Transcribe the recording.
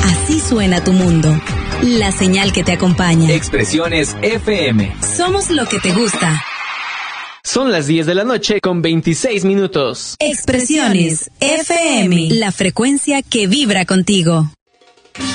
Así suena tu mundo. La señal que te acompaña. Expresiones FM. Somos lo que te gusta. Son las 10 de la noche con 26 minutos. Expresiones FM. La frecuencia que vibra contigo.